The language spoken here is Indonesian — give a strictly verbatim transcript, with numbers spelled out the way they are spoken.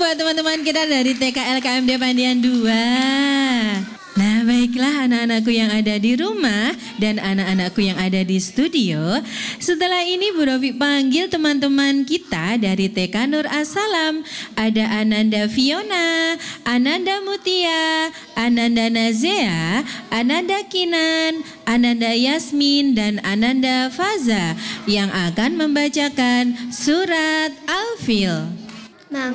buat teman-teman kita dari T K L K M D Pandian dua. Nah baiklah anak-anakku yang ada di rumah dan anak-anakku yang ada di studio. Setelah ini Bu Rofi panggil teman-teman kita dari T K Nur As-Salam. Ada Ananda Fiona, Ananda Mutia, Ananda Nazea, Ananda Kinan, Ananda Yasmin dan Ananda Faza yang akan membacakan surat Al-Fil.